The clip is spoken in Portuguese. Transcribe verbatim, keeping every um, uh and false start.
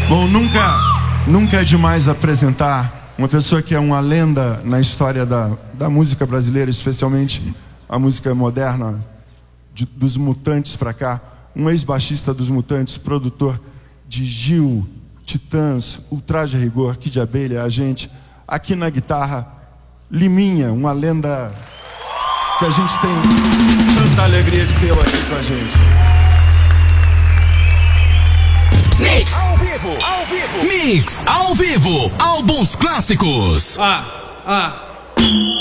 Bom, nunca, nunca é demais apresentar uma pessoa que é uma lenda na história da, da música brasileira, especialmente a música moderna, de, dos Mutantes pra cá. Um ex-baixista dos Mutantes, produtor de Gil, Titãs, Ultraje a Rigor, Kid de Abelha, a gente. Aqui na guitarra, Liminha, uma lenda que a gente tem tanta alegria de tê-lo aqui com a gente. Mix ao vivo, ao vivo. Mix ao vivo, álbuns clássicos. Ah, ah.